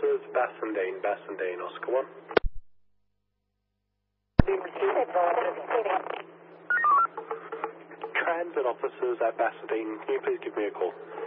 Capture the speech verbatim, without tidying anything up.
officers, Bassendean, Bassendean, Oscar one. Transit officers at Bassendean, can you please give me a call?